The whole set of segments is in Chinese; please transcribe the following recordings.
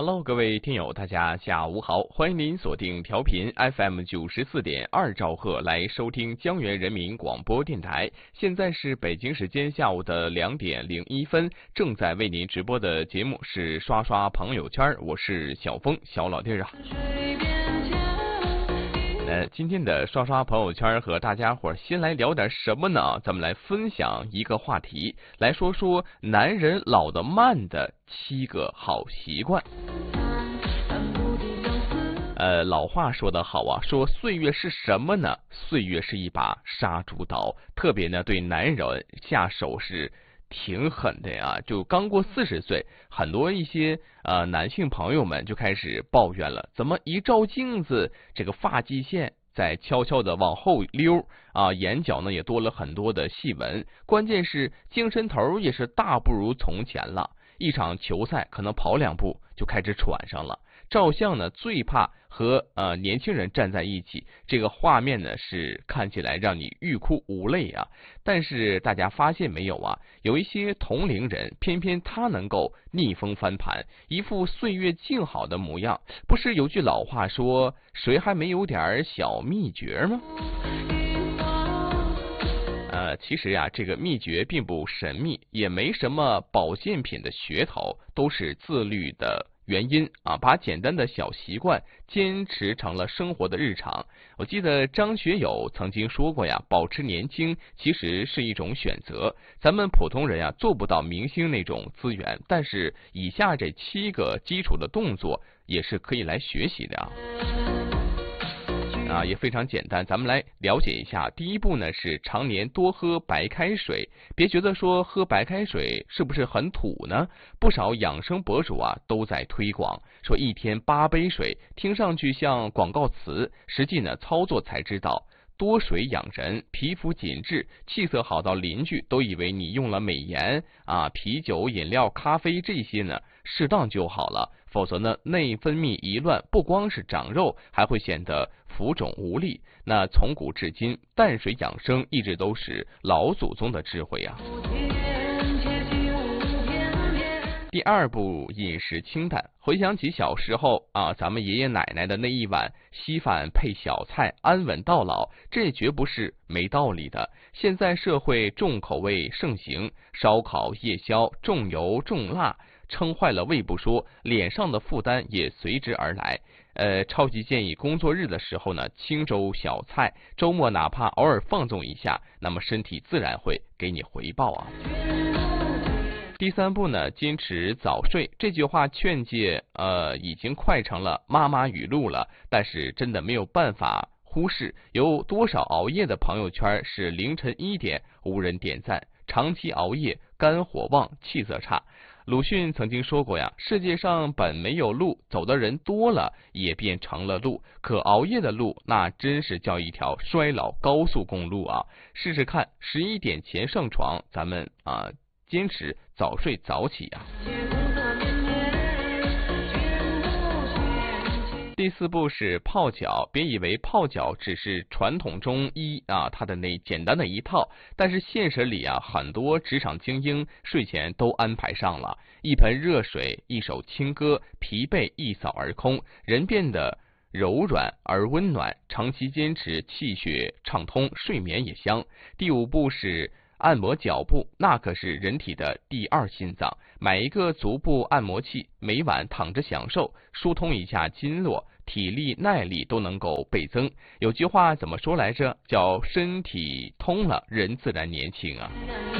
Hello， 各位听友，大家下午好，欢迎您锁定调频 FM 94.2兆赫来收听江源人民广播电台。现在是北京时间下午的2点01分，正在为您直播的节目是刷刷朋友圈，我是小峰，小老弟啊。今天的刷刷朋友圈和大家伙先来聊点什么呢？咱们来分享一个话题，来说说男人老得慢的7个好习惯。老话说得好啊，说岁月是什么呢？岁月是一把杀猪刀，特别呢对男人下手是挺狠的呀。就刚过40岁，很多一些男性朋友们就开始抱怨了，怎么一照镜子，这个发际线在悄悄的往后溜啊，眼角呢也多了很多的细纹，关键是精神头也是大不如从前了。一场球赛可能跑2步就开始喘上了。照相呢最怕和年轻人站在一起，这个画面呢是看起来让你欲哭无泪啊。但是大家发现没有啊，有一些同龄人偏偏他能够逆风翻盘，一副岁月静好的模样。不是有句老话说，谁还没有点小秘诀吗？其实呀，这个秘诀并不神秘，也没什么保健品的噱头，都是自律的原因啊，把简单的小习惯坚持成了生活的日常。我记得张学友曾经说过呀，保持年轻其实是一种选择。咱们普通人呀做不到明星那种资源，但是以下这7个基础的动作也是可以来学习的啊，也非常简单，咱们来了解一下。第一步呢是常年多喝白开水，别觉得说喝白开水是不是很土呢？不少养生博主啊都在推广，说1天8杯水，听上去像广告词，实际呢操作才知道。多水养人，皮肤紧致，气色好到邻居都以为你用了美颜啊，啤酒、饮料、咖啡这些呢适当就好了，否则呢内分泌一乱，不光是长肉，还会显得浮肿无力。那从古至今，淡水养生一直都是老祖宗的智慧啊。第2步，饮食清淡。回想起小时候啊，咱们爷爷奶奶的那一碗稀饭配小菜，安稳到老，这绝不是没道理的。现在社会重口味盛行，烧烤、夜宵，重油重辣，撑坏了胃不说，脸上的负担也随之而来。超级建议工作日的时候呢，清粥小菜，周末哪怕偶尔放纵一下，那么身体自然会给你回报啊。第3步呢，坚持早睡。这句话劝诫已经快成了妈妈语录了，但是真的没有办法忽视，有多少熬夜的朋友圈是凌晨1点无人点赞，长期熬夜肝火旺，气色差。鲁迅曾经说过呀，世界上本没有路，走的人多了也变成了路，可熬夜的路那真是叫一条衰老高速公路啊。试试看，11点前上床，咱们坚持早睡早起啊。第4步是泡脚，别以为泡脚只是传统中医它的那简单的一套，但是现实里很多职场精英睡前都安排上了一盆热水，一首轻歌，疲惫一扫而空，人变得柔软而温暖，长期坚持气血畅通，睡眠也香。第5步是按摩脚部，那可是人体的第2心脏，买一个足部按摩器，每晚躺着享受，疏通一下经络，体力耐力都能够倍增。有句话怎么说来着？叫身体通了，人自然年轻啊。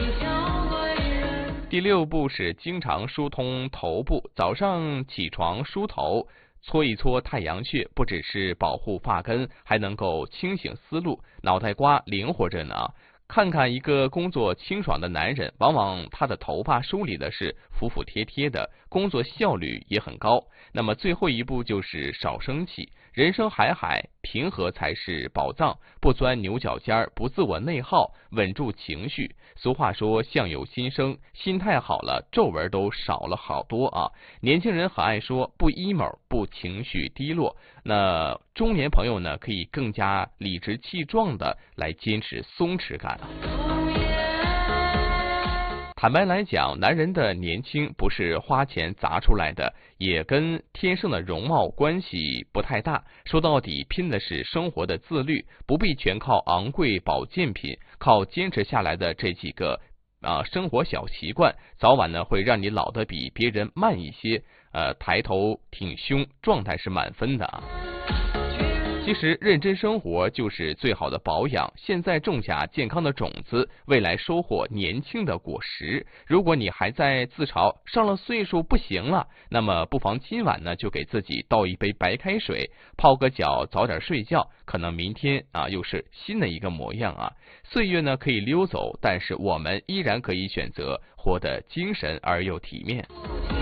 第6步是经常疏通头部，早上起床梳头，搓一搓太阳穴，不只是保护发根，还能够清醒思路，脑袋瓜灵活着呢。看看一个工作清爽的男人，往往他的头发梳理的是服服帖帖的，工作效率也很高。那么最后一步就是少生气，人生海海，平和才是宝藏，不钻牛角尖，不自我内耗，稳住情绪。俗话说相由心生，心态好了，皱纹都少了好多啊。年轻人很爱说不 emo， 不情绪低落，那中年朋友呢，可以更加理直气壮的来坚持松弛感。 坦白来讲，男人的年轻不是花钱砸出来的，也跟天生的容貌关系不太大。说到底，拼的是生活的自律，不必全靠昂贵保健品，靠坚持下来的这几个生活小习惯，早晚呢会让你老得比别人慢一些。抬头挺胸，状态是满分的啊。其实认真生活就是最好的保养，现在种下健康的种子，未来收获年轻的果实。如果你还在自嘲上了岁数不行了，那么不妨今晚呢就给自己倒一杯白开水，泡个脚，早点睡觉，可能明天又是新的一个模样啊。岁月呢可以溜走，但是我们依然可以选择活得精神而又体面。